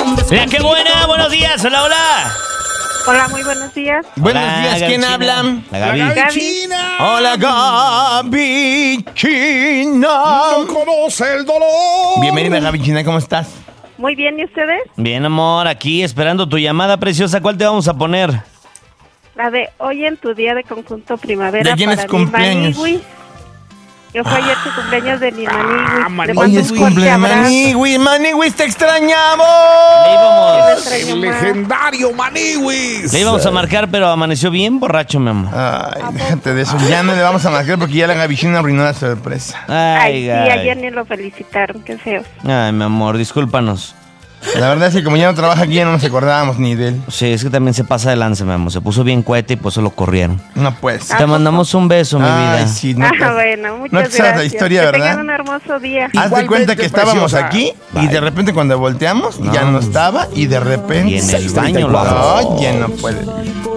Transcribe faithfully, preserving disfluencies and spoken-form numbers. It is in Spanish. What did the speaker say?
La que buena, buenos días, hola, hola. Hola, muy buenos días. Buenos Hola, días, Gaby ¿quién China. habla? La Gaby. Gaby. China. Hola, Gaby China. No conoce el dolor. Bienvenida, Gaby China, ¿cómo estás? Muy bien, ¿y ustedes? Bien, amor, aquí esperando tu llamada preciosa. ¿Cuál te vamos a poner? La de hoy en tu día de conjunto primavera. ¿De quién para es mi cumpleaños? Manigui. Que fue ayer tu cumpleaños de mi Manigui. Le Manigui. mando Hoy un es fuerte cumpleaños, abrazo. Manigui, Manigui, te extrañamos. Le Te íbamos, extraño El más. legendario Maniwis. le íbamos a marcar, pero amaneció bien borracho, mi amor. Ay, déjate de eso, ya no le vamos a marcar porque ya la Gaby China arruinó la sorpresa. Ay, Ay, sí, Gaby. ayer ni lo felicitaron, qué feo. Ay, mi amor, discúlpanos. La verdad es que como ya no trabaja aquí, ya no nos acordábamos ni de él. Sí, es que también se pasa de lanza, mi amor. Se puso bien cohete y por eso lo corrieron. No puedes. Te mandamos un beso, mi vida. Ay, sí, no ah, te- bueno, muchas no te sabes gracias. la historia, que ¿verdad? tengan un hermoso día. Haz de Igualmente, cuenta que estábamos preciosa. aquí y Bye. de repente cuando volteamos No. ya no estaba y de repente... Y en el baño lo hago. Oye, no puede.